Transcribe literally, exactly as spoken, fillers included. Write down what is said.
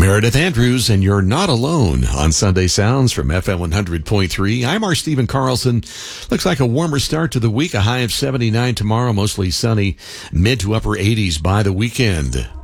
Meredith Andrews, and you're not alone on Sunday Sounds from F M one hundred point three. I'm our Stephen Carlson. Looks like a warmer start to the week, a high of seventy-nine tomorrow, mostly sunny, mid to upper eighties by the weekend.